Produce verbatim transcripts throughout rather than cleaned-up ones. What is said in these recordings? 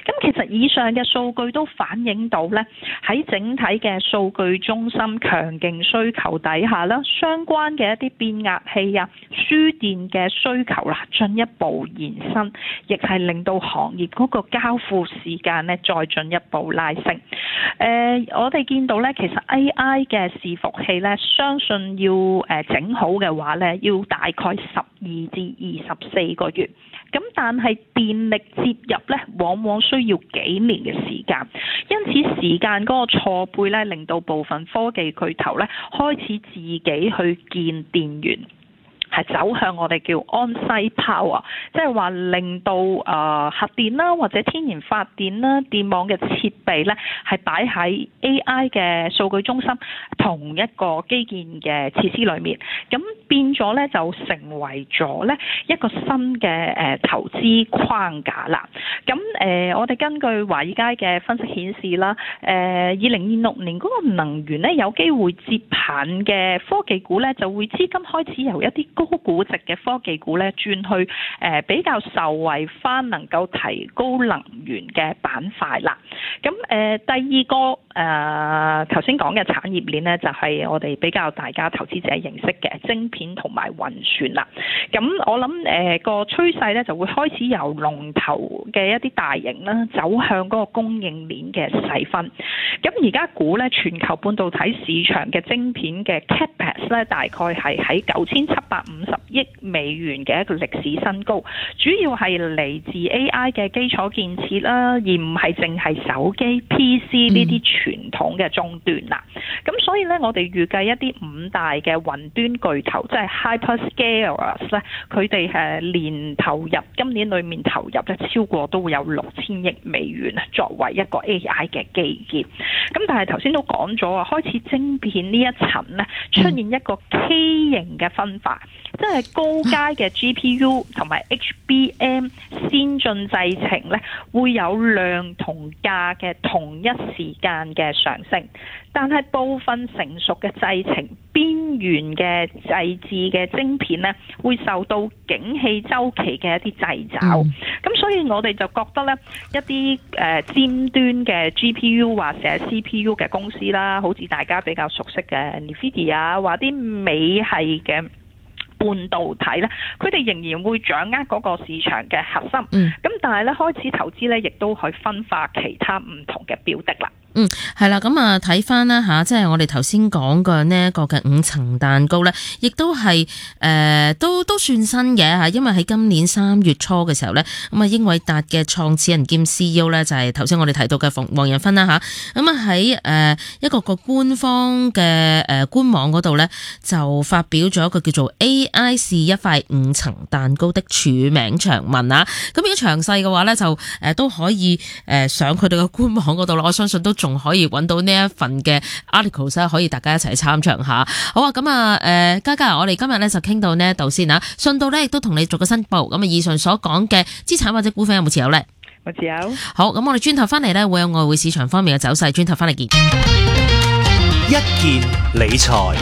咁其實以上嘅數據都反映到咧，喺整體嘅數據中心強勁需求底下啦，相關嘅一啲變壓器啊、輸電嘅需求啦，進一步延伸，亦係令到行業嗰個交付時間咧再進一步拉升。誒、呃，我哋見到咧，其實 A I 嘅伺服器咧，相信要誒整好嘅話咧，要大概十二至二十四個月。咁但係電力接入咧，往往需要幾年嘅時間，因此時間嗰個錯配咧，令到部分科技巨頭咧開始自己去建電源。係走向我哋叫 on-site power， 即係話令到誒、呃、核電啦或者天然發電啦、電網嘅設備咧係擺喺 A I 嘅數據中心同一個基建嘅設施裏面，咁變咗咧就成為咗咧一個新嘅誒、呃、投資框架啦。咁誒、呃、我哋根據華爾街嘅分析顯示啦，誒二零二六年嗰個能源咧有機會接棒嘅科技股咧就會資金開始由一啲高估值嘅科技股咧轉去誒、呃、比較受惠翻能夠提高能源嘅板塊啦。咁誒、呃、第二個誒頭先講嘅產業鏈咧就係、是、我哋比較大家投資者認識嘅晶片同埋運算啦。咁我諗誒個趨勢咧就會開始由龍頭嘅一啲大型啦走向嗰個供應鏈嘅細分。咁而家估咧全球半導體市場嘅晶片嘅 capex 咧大概係喺九千七百五十億美元嘅一個歷史新高，主要係嚟自 A I 嘅基礎建設啦，而唔係淨係手機 P C 呢啲傳統嘅終端啦。咁、嗯、所以咧，我哋預計一啲五大嘅雲端巨頭，即係 hyperscalers 咧，佢哋誒年投入今年裏面投入咧超過都會有六千億美元作為一個 A I 嘅基建。咁但係頭先都講咗啊，開始晶片呢一層咧出現一個 K 型嘅分化。即係高階嘅 G P U 同埋 H B M 先進製程咧，會有量同價嘅同一時間嘅上升，但係部分成熟嘅製程邊緣嘅製製嘅晶片咧，會受到景氣周期嘅一啲掣肘。咁、嗯、所以我哋就覺得咧，一啲誒、呃、尖端嘅 G P U 或者 C P U 嘅公司啦，好似大家比較熟悉嘅 Nvidia 或啲美系嘅半導體咧，佢哋仍然會掌握嗰個市場嘅核心。咁、嗯、但係咧開始投資咧，亦都去分化其他唔同嘅標的啦。 嗯，係啦，咁啊睇翻啦吓，即係我哋頭先講嘅呢一個嘅五層蛋糕咧，亦都係誒、呃、都都算新嘅吓，因為喺今年三月初嘅時候咧，咁啊英偉達嘅創始人兼 C E O 咧就係頭先我哋提到嘅黃黃仁勳啦吓，咁啊喺誒一個個官方嘅誒官網嗰度咧就發表咗一個叫做 A I 是一塊五層蛋糕的署名長文啊，咁如果詳細嘅話咧就誒都可以誒上佢哋嘅官網嗰度啦，我相信都仲可以揾到呢一份嘅 articles 可以大家一齊參詳下。好啊，咁啊，誒，嘉嘉，我哋今日咧就傾到呢一度先啊。順道咧亦都同你做個申報。咁啊，以上所講嘅資產或者股份有冇持有咧？ 我持有。 好，咁我哋轉頭翻嚟咧會有外匯市場方面嘅走勢，轉頭翻嚟見。 一件理財。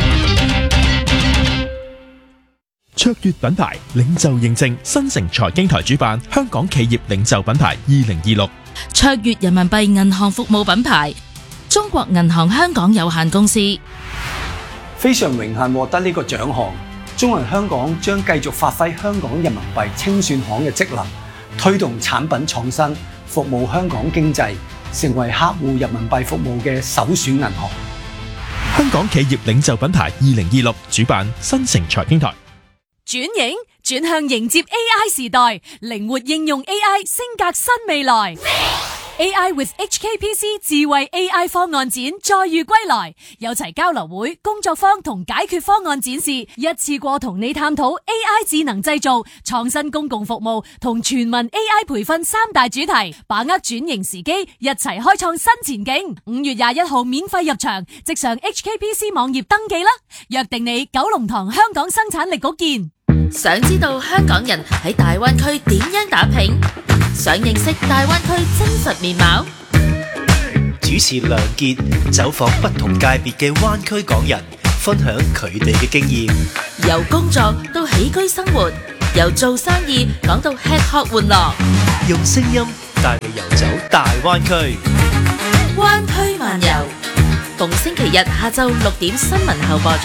卓越品牌領袖認證，新城財經台主辦香港企業領袖品牌二零二六。 卓越人民幣銀行服務品牌中國銀行香港有限公司。 非常榮幸獲得呢個獎項，中銀香港將繼續發揮香港人民幣清算行嘅職能，推動產品創新，服務香港經濟，成為客戶人民幣服務嘅首選銀行。 香港企業領袖品牌二零二六主辦新城財經台。 轉型轉向迎接 A I 時代，靈活應用 A I， 升格新未來。A I with H K P C 智慧 A I 方案展再遇歸來，有齊交流會、工作坊同解決方案展示，一次過同你探討 A I 智能製造、創新公共服務同全民 A I 培訓三大主題，把握轉型時機，一齊開創新前景。五月廿一號免費入場，即上 H K P C 網頁登記啦！約定你九龍塘香港生產力局見。 想知道香港人喺大灣區點樣打拼？想認識大灣區真實面貌？ 主持梁傑走訪不同界別嘅灣區港人，分享佢哋嘅經驗。 由工作到起居生活，由做生意講到吃喝玩樂， 用聲音帶你遊走大灣區。 灣區漫遊，逢星期日下晝六點新聞後播出。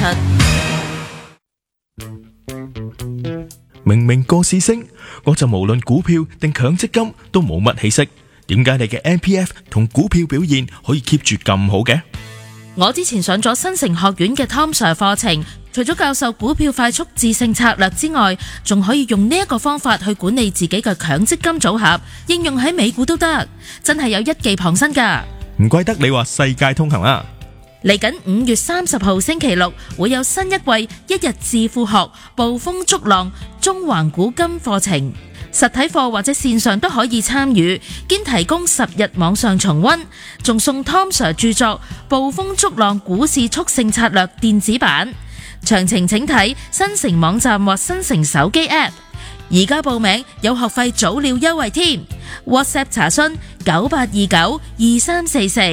明明個市升，我就無論股票定強積金都冇乜起色。點解你嘅 M P F 同股票表現可以 keep 住咁好嘅？ 我之前上咗新城學院嘅 Tom Sir 課程，除咗教授股票快速致勝策略之外，仲可以用呢一個方法去管理自己嘅強積金組合，應用喺美股都得，真係有一技傍身噶。 唔怪得你話世界通行啦！ 嚟緊五月三十號星期六會有新一季一日致富學暴風逐浪中環古今課程，實體課或者線上都可以參與，兼提供十日網上重溫，仲送 Tom Sir 著作《暴風逐浪股市速勝策略》電子版。詳情請睇新城網站或新城手機 App。而家報名有學費早鳥優惠添 ，WhatsApp 查詢九八二九二三四四。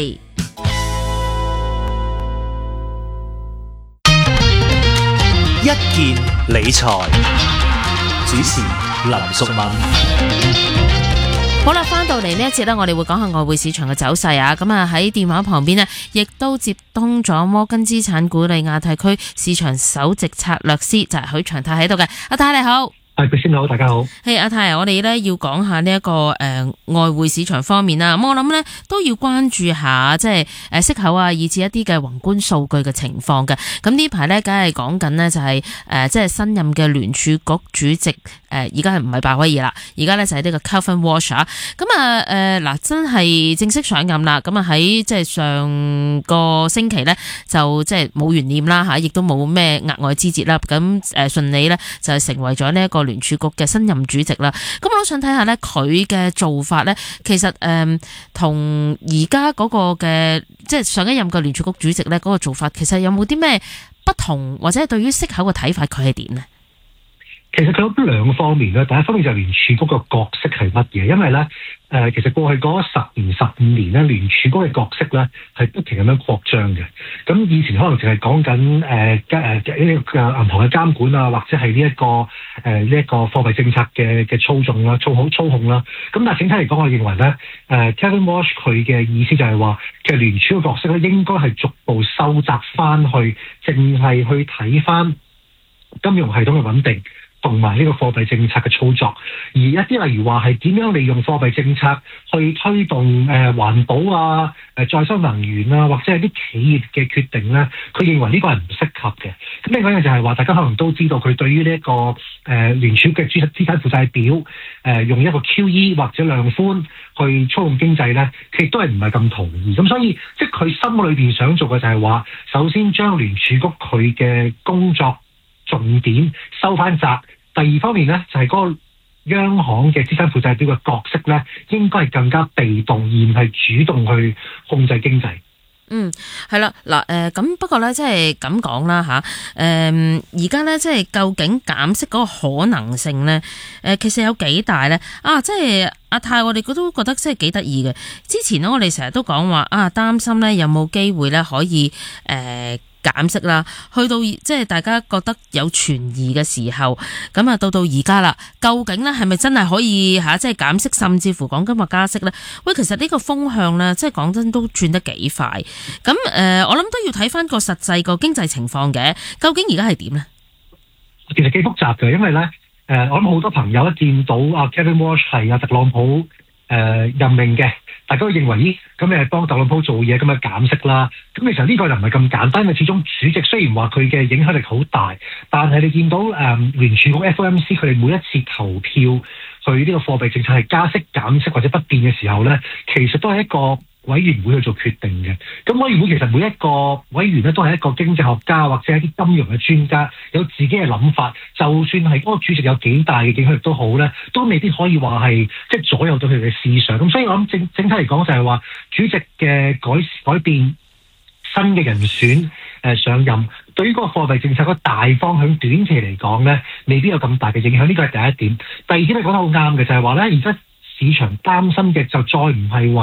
一件理財，主持林淑敏。 好啦，翻到嚟呢一節呢，我哋會講下外匯市場嘅走勢啊。咁啊喺電話旁邊呢，亦都接通咗摩根資產管理亞太區市場首席策略師就係許長泰喺度嘅。阿泰你好。 係，佢先好，大家好。 係、hey, 阿泰，我哋咧要講下呢、這、一個誒、呃、外匯市場方面啦。咁我諗咧都要關注下，即係誒息口啊，以至一啲嘅宏觀數據嘅情況嘅。咁呢排咧，梗係講緊呢，就係誒即係新任嘅聯儲局主席誒，而家係唔係鮑威爾啦？而家咧就係呢個 Kevin Walsh 啊。咁啊誒嗱，真係正式上任啦。咁啊喺即係上個星期咧，就即係冇懸念啦吓，亦都冇咩額外枝節啦。咁誒順利咧就係成為咗呢一個聯儲局嘅新任主席啦，咁我都想睇下咧佢嘅做法咧，其實誒同而家嗰個嘅即係上一任嘅聯儲局主席咧嗰個做法，其實有冇啲咩不同，或者係對於息口嘅睇法，佢係點呢？ 其實佢有兩方面咧，第一方面就係聯儲局嘅角色係乜嘢？因為咧，誒、呃，其實過去嗰十年、十五年咧，聯儲局嘅角色咧係不停咁樣擴張嘅。咁以前可能淨係講緊誒誒呢個銀行嘅監管啊，或者係呢一個誒呢一個貨幣政策嘅嘅操縱啦、操好操控啦。咁但係整體嚟講，我認為咧，誒、呃、Kevin Walsh 佢嘅意思就係話，其實聯儲嘅角色咧應該係逐步收窄翻去，淨係去睇翻金融系統嘅穩定，同埋呢個貨幣政策嘅操作，而一啲例如話係點樣利用貨幣政策去推動誒、呃、環保啊、誒再生能源啊，或者係啲企業嘅決定咧，佢認為呢個係唔適合嘅。咁另外一樣就係話，大家可能都知道佢對於呢、這、一個誒、呃、聯儲嘅資資產負債表誒、呃、用一個 Q E 或者量寬去操控經濟咧，佢亦都係唔係咁同意。咁所以即係佢心裏邊想做嘅就係話，首先將聯儲局佢嘅工作重點收翻窄。第二方面咧，就係、是、嗰個央行嘅資產負債表嘅角色咧，應該係更加被動，而唔係主動去控制經濟。 嗯，係啦，嗱，誒，咁不過咧，即係咁講啦吓，誒，而家咧，即係究竟減息嗰個可能性咧，誒，其實有幾大咧？啊，即係阿泰，我哋都覺得即係幾得意嘅。之前咧，我哋成日都講話啊，擔心咧有冇機會咧可以誒。呃減息啦，去到即係大家覺得有存疑嘅時候，咁啊到到而家啦，究竟咧係咪真係可以吓即係減息，甚至乎講緊話加息咧？喂，其實呢個風向咧，即係講真都轉得幾快。咁誒、呃，我諗都要睇翻個實際個經濟情況嘅，究竟而家係點咧？ 其實幾複雜嘅，因為咧誒、呃，我諗好多朋友一見到阿 Kevin Walsh 係阿特朗普誒、呃、任命嘅。大家都認為咦，咁你係幫特朗普做嘢，咁啊減息啦。咁其實呢個就唔係咁簡單，因為始終主席雖然話佢嘅影響力好大，但係你見到誒聯儲局 F O M C 佢哋每一次投票去呢個貨幣政策係加息、減息或者不變嘅時候咧，其實都係一個委員會去做決定嘅。咁委員會其實每一個委員咧都係一個經濟學家或者一啲金融嘅專家，有自己嘅諗法。就算係嗰個主席有幾大嘅影響力都好咧，都未必可以話係即係左右到佢哋嘅思想。咁所以我諗整整體嚟講就係話，主席嘅改改變、新嘅人選誒、呃、上任，對於嗰個貨幣政策個大方向短期嚟講咧，未必有咁大嘅影響。呢個係第一點。第二點你講得好啱嘅，就係話咧，而家市場擔心嘅就再唔係話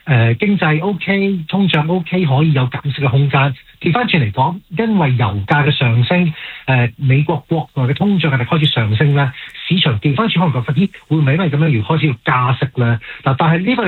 誒經濟 OK， 通脹 OK， 可以有減息嘅空間。調翻轉嚟講，因為油價嘅上升，誒、呃、美國國內嘅通脹係咪開始上升咧？市場調翻轉可能覺得，咦會唔會因為咁樣而開始要加息咧？嗱，但係呢個